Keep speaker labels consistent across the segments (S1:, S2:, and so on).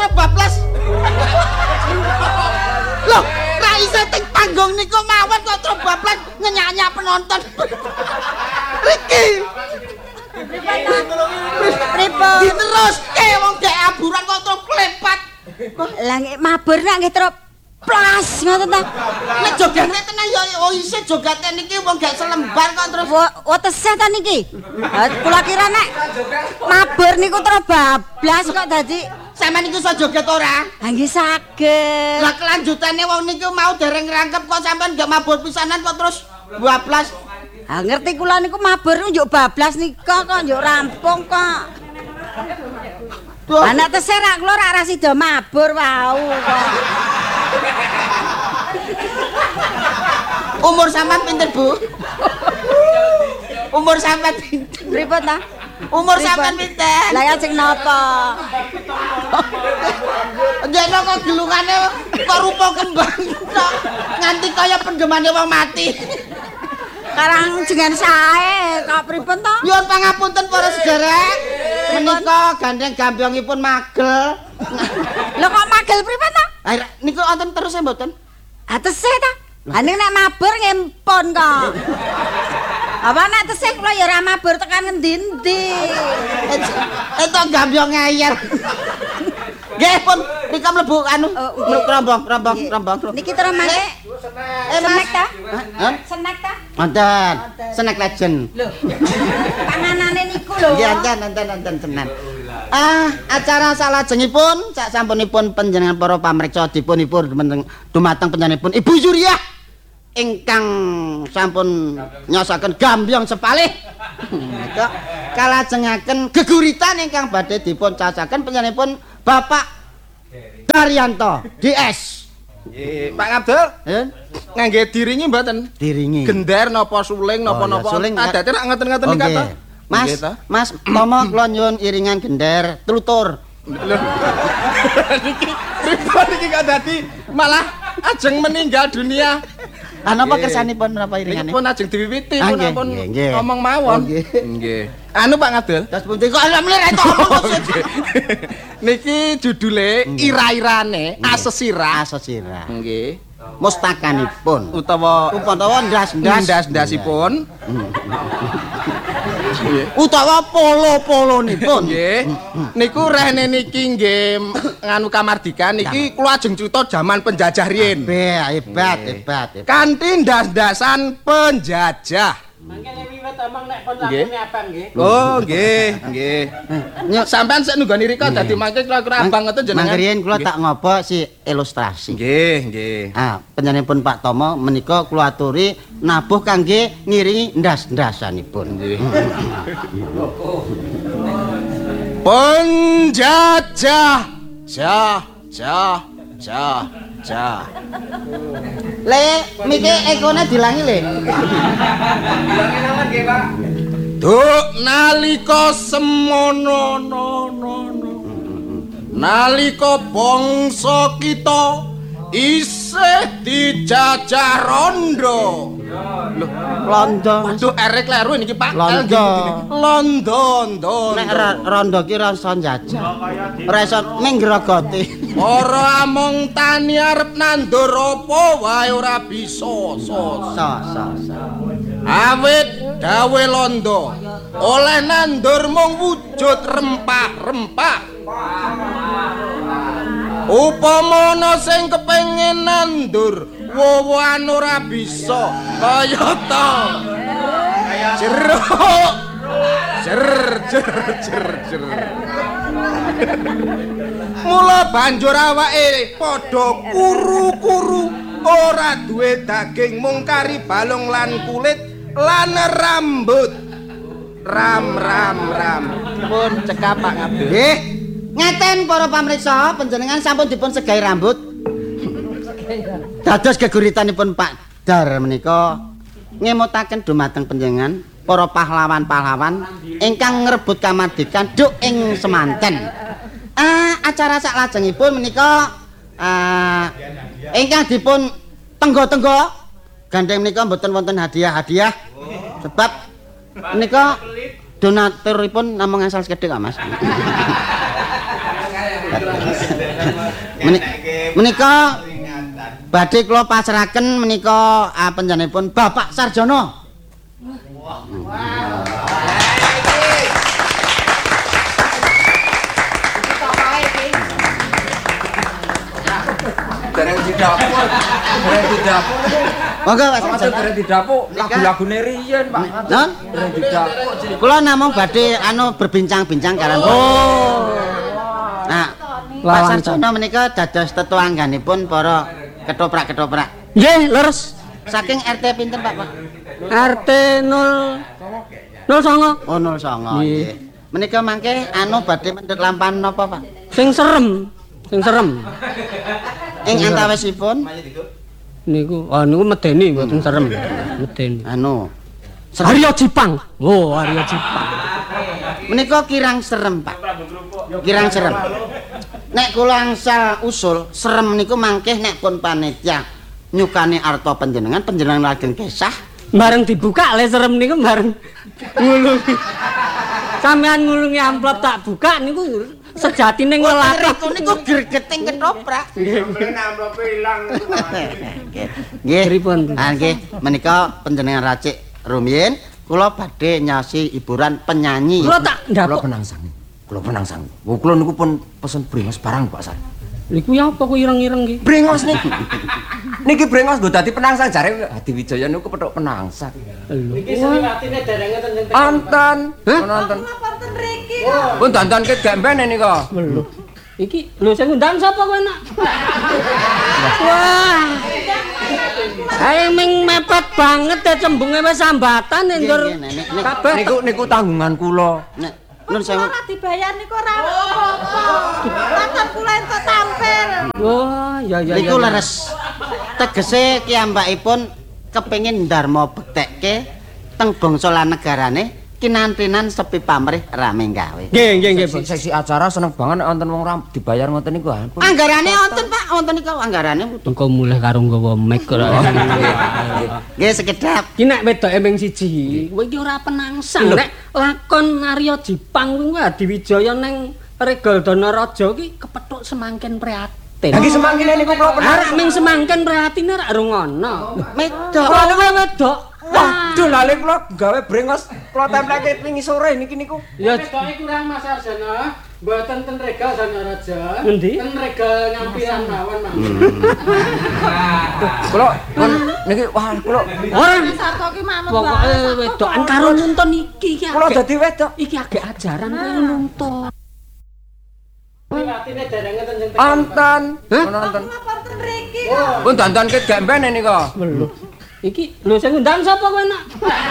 S1: kontra bablas. Loh, ra iso teng panggung niku mawon kontra bablas nyenyak-nyak penonton. Riki.
S2: Pripun?
S1: Diteruske wong dek aburan kontra klepat.
S2: Lah mabur nek nggih terus plas ngoten ta.
S1: Nek jogate tenan ya isih jogate niki wong gak selembar kok terus
S2: Tesih ta niki. Kula kira nek mabur niku terus bablas kok dadi
S1: sampean niku iso joget ora?
S2: Ha nggih saged.
S1: Lah kelanjutane wong niku mau dereng ngrangkep kok sampean gak mabur pisanan kok terus bablas.
S2: Ha ngerti kula niku mabur njuk bablas nika kok njuk rampung kok. Anak tesih rak kula rak sida mabur wau kok.
S1: Umur sampean pinten, Bu? Umur sampean pinten?
S2: Pripun ta?
S1: Umur sampean pinten?
S2: Lah ya sing napa?
S1: Ndekno kok gelungane kok rupa kembang tok. Nganti kaya pendemane wong mati.
S2: Karang jenengan sae kok pripun to?
S1: Nyuwun pangapunten para sedherek. Menika gandeng gambiyongipun magel.
S2: Lho kok magel pripun to?
S1: Ayo niku wonten terus mboten?
S2: Ha tesih ta? Ha ning nek mabur ngempon kok. Apa nek tesih kula ya ora mabur tekan ngendi-endi.
S1: Itu gambiyong ngeyel. Nggih pun rika mlebu anu rombong.
S2: Niki terus mangke. Snack ta?
S1: Hah?
S2: Snack ta?
S1: Wonten. Snack legend.
S2: Lho. Panganane niku lho.
S1: Nggih wonten tenan. Acara salajengipun sak sampunipun panjenengan para pamriksa dipunipun dumateng panjenenganipun Ibu Zuriah ingkang sampun nyosaken gambyong sepalih. Menika kalajengaken geguritan ingkang badhe dipun cacaken panjenenganipun Bapak Daryanto DS.
S3: Nggih, Pak Abdul. Ngangge diringi mboten?
S1: Diringi.
S3: Gender napa suling napa-napa. Adate rak ngoten-ngoten nika to.
S1: Mas, Tomo kula nyuwun iringan gender tlutur.
S3: Lho. Niki pripun iki kok dadi malah ajeng meninggal dunia.
S1: Napa kersanipun menapa iringane?
S3: Pun ajeng diwiwiti
S1: Ah,
S3: pun
S1: nggih,
S3: ampun
S1: nggih.
S3: ngomong mawon. Nggih. Anu Pak Abdul.
S1: Terus pundi kok mlih ra itu omong kok.
S3: Niki judule ira-irane asesira.
S1: Asesira.
S3: Nggih.
S1: Mustakanipun
S3: Utawa ndas-ndasipun.
S1: Utawa polo-polonipun.
S3: Nggih. Niku rene niki nggih nganu kamardikan niki kula ajeng crita jaman penjajah riyin.
S1: Hebat.
S3: Kanthi ndas-ndasan penjajah.
S4: Mangkene wiwit omong nek pun lakune abang nggih.
S3: Oh, nggih. Sampeyan sik nunggoni rika dadi mangke kira-kira abang ngoten jenengan.
S1: Mangkirian kula tak ngopo si ilustrasi.
S3: Nggih.
S1: Panjenenganipun Pak Tomo menika kula aturi nabuh kangge ngiringi ndas-ndasanipun.
S3: Penjajah. Jah.
S1: Le, miki ekone dilangi le.
S3: Duk nalika semono nalika bangsa kita isih dijajah rondo. Lho,
S1: Londo.
S3: waduh erek kleru niki Pak.
S1: Londo.
S3: Londo.
S1: Nek rondo ki rasa njajah. Ora iso ning grogoti.
S3: Ora among tani arep nandur apa wae ora bisa. Awit dawe londo oleh nandur mung wujud rempah-rempah. Upama ana sing kepengin nandur wowoan ora bisa kayata jeruk. Jer. Mula banjur awake padha kuru-kuru ora duwe daging mung kari balung lan kulit lan rambut. Ram. Pun cekap Pak Abdul.
S1: Nggih. Ngeten para pamriksa, panjenengan sampun dipun segai rambut. Dados geguritanipun Pak Dar menika ngemutaken dumateng panjenengan para pahlawan-pahlawan ingkang ngrebut kamardikan duk ing semanten. Acara saklajengipun menika ingkang dipun tenggo-tenggo gandeng menika mboten wonten hadiah-hadiah sebab menika donaturipun namung asal sekedhik Mas. Menika badhe kula pasrahaken menika panjenenganipun Bapak Sarjono.
S5: Dereng didapuk. Dereng didapuk.
S1: Monggo Pak Sarjono.
S5: Dereng didapuk lagu-lagune riyen, Pak.
S1: Non?
S5: Dereng didapuk.
S1: Kula namung badhe berbincang-bincang kalian. Oh. Nah, Pak Sarjono menika dados tetuangganipun para ketoprak-ketoprak.
S6: Nggih, leres.
S1: Saking RT pinten Pak?
S6: RT 09.
S1: Oh 09 nggih. Menika mangke badhe mendhet lampahan napa Pak?
S6: Sing serem.
S1: Ing antawisipun
S6: Niku medeni mboten serem. Medeni.
S1: Serem.
S6: Arya Jipang. Oh, Arya Jipang.
S1: Menika kirang serem, Pak. Kirang serem. Nek kula angsal usul, serem niku mangke nek pun panitia nyukani arta panjenengan lajeng kesah
S6: Bareng dibuka le serem niku bareng ngulungi. Sampean ngulungi amplop tak buka niku sejatine ngelakon
S1: niku gregeting ketoprak.
S4: Amplope ilang.
S1: Nggih.
S6: Pripun?
S1: Nggih, menika panjenengan racik rumiyin kula badhe nyasi hiburan penyanyi.
S6: Kula tak ndapuk.
S5: Kula penangsang. Kula niku pun pesen brengos barang Pak Sar.
S6: Niku ya apa ku ireng-ireng iki?
S5: Brengos niki. Niki brengos nggo dadi penangsang jare Hadi Wijaya niku kepethuk penangsang.
S4: Iki seliwatine dereng ngeten sing
S5: Anten. Nonton.
S2: Wonten mriki.
S5: Pun dandan ket gambene nika.
S6: Lho. Iki lho sing ngundang sapa kowe nak? Wah. Ae ming mepet banget ya cembunge wis sambatan ndur.
S5: Kabeh niku tanggungan kula.
S1: Nek nun sewu
S2: Ora dibayar niku ora apa-apa. Latar kula entuk tampil.
S6: Wah, ya.
S1: niku leres. Tegese kiyambakipun kepengin ndarma bektekke teng bangsa lan negarane kinantinan sepi pamrih rame gawe.
S6: Nggih, Bos.
S5: Seksi acara seneng banget nek wonten wong dibayar ngoten niku.
S1: Anggarane wonten Pak, wonten niku anggarane.
S6: Engko mulih karo nggawa mic ora.
S1: Nggih sekedap.
S6: Ki nek wedoke ming siji, kowe iki ora penangsang. Nek lakon Arya Jipang kuwi Hadi Wijaya ning Regal Danaraja ki kepethuk semangken prihatin.
S5: Lagi semangkine niku kula
S6: Arek ming semangken prihatine rak rungono.
S1: Medok.
S6: Kowe wedok.
S5: Waduh, lali kula gawe brengos, kula templeke wingi sore niki niku.
S6: Ya
S4: Wedoke kurang Mas Arjana, mboten ten Regal Danaraja.
S6: Endi?
S4: Ten Regal Ngampiran mawon, Mas.
S5: Kula pun niki wah kula
S6: ora
S2: Sarto ki manut
S6: pokoke wedokan karo nuntun iki
S5: kula dadi wedok.
S6: iki agek ajaran kowe nuntun.
S4: Seliwatine dereng ngeten sing
S5: Anten. Nonton.
S2: wonten mriki.
S5: Pun dandan ket gambene nika.
S6: Lho. Iki lho sing ngundang sapa kowe nak?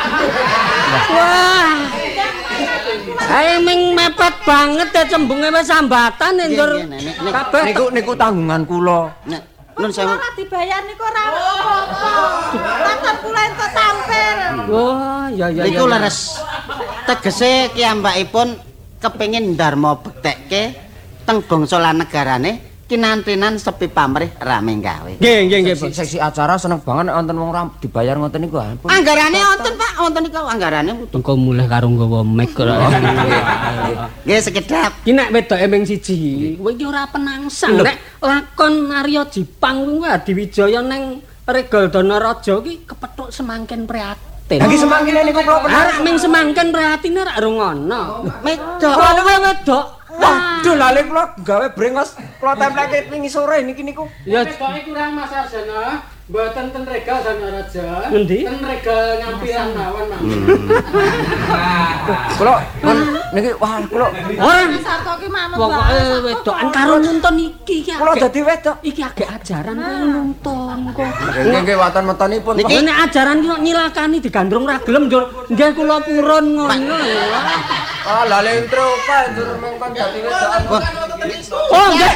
S6: Wah. Ae ming mepet banget ya cembunge wis sambatan ndur.
S5: Kabeh niku tanggungan kula.
S1: Nek nun sewu
S2: Ora dibayar niku ora apa-apa. Latar kula entuk tampil.
S6: Wah, ya.
S1: niku leres. Tegese kiyambakipun kepengin ndarma bektekke teng bangsa lan negarane kinantinan sepi pamrih rame gawe.
S6: Nggih, Bos.
S5: Seksi acara seneng banget nek wonten wong dibayar ngoten niku.
S1: Anggarane wonten Pak, wonten niku anggarane.
S6: Engko mulih karo nggawa mic ora.
S1: Nggih sekedap.
S6: Ki nek wedoke ming siji, kowe iki ora penangsang. Nek lakon Arya Jipang kuwi Hadi Wijaya ning Regal Danaraja ki kepethuk semangken prihatin.
S5: Lagi semangkine niku kula
S6: Arek ming semangken prihatine rak rungono.
S1: Medok.
S6: Kowe wedok.
S5: Waduh, lali kula gawe brengos, kula templeke wingi sore niki niku.
S6: Ya
S4: Wedoke kurang Mas Arjana, mboten ten Regal Danaraja.
S6: Endi?
S4: Ten Regal Ngampiran mawon, Mas.
S5: Kula pun niki wah kula
S6: ora
S2: Sarto ki manut
S6: pokoke wedokan karo nuntun iki
S5: kula dadi wedok.
S6: iki agek ajaran kowe nuntun kok.
S5: Nggih wonten metonipun.
S6: Iki nek ajaran ki kok nyilakani digandrung ra gelem njur nggih kula purun ngono lho.
S5: Ah, lali intro Pak, njur mengkon dadi wedokan.
S6: Oh, nggih.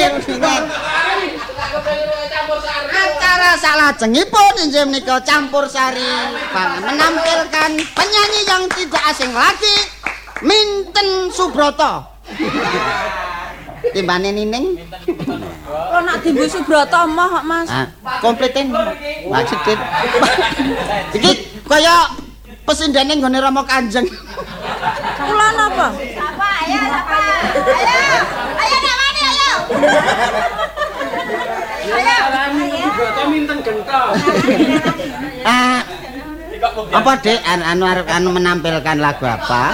S1: Acara salajengipun inggih menika campur sari menampilkan penyanyi yang tidak asing lagi Minten Subroto. Timbane Nining.
S2: Kok nak dimbu Subroto moh kok Mas.
S1: Kompleten. Maksudin. Iki kaya pesindene nggone Rama Kanjeng.
S2: Kula napa? Sapa? Ayo sapa? Ayo. Ayo nak mani ayo.
S1: Apa Dek anu menampilkan lagu apa?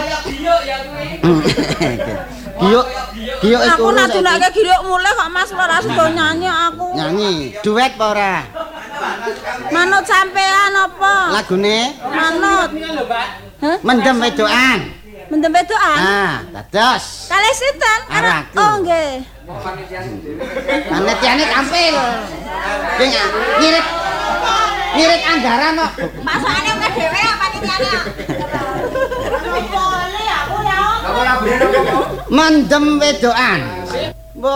S1: Giuk
S2: Aku
S1: iku
S2: nak dunake giuk mulai kok Mas ora sedo nyanyi aku.
S1: nyanyi duet apa ora?
S2: Manut sampean apa?
S1: Lagune
S2: Manut. Hah?
S1: Mendem wedokan.
S2: Mendem wedokan?
S1: Ah, dados.
S2: Kalih sinten?
S1: Karo aku.
S2: Oh nggih.
S1: Panitiane tampil. Ki ngirit anggaran kok.
S2: Masukane oke dhewe ya panitiane. Boleh aku ya.
S5: Apa lagune nopo?
S1: Mendem wedokan.